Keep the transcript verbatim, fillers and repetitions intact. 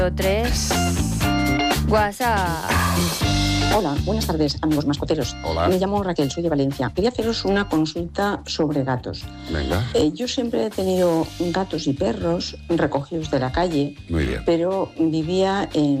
Tres. WhatsApp. Hola, buenas tardes, amigos mascoteros. Hola. Me llamo Raquel, soy de Valencia. Quería haceros una consulta sobre gatos. Venga. Eh, yo siempre he tenido gatos y perros recogidos de la calle, Muy bien. pero vivía en